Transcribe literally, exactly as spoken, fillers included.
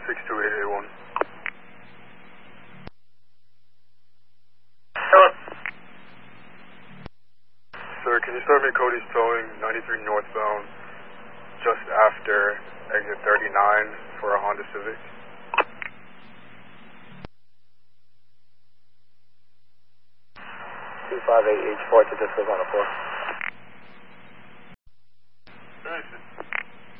six two eight eight one. Hello. Sir, can you start me Cody's towing ninety-three northbound just after exit thirty-nine for a Honda Civic? two five eight H four to Disco on the four.